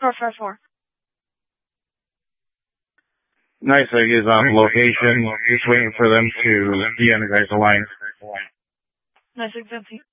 454. Nice, he's on location. Just waiting for them to be on the guy's line. Nice, 617.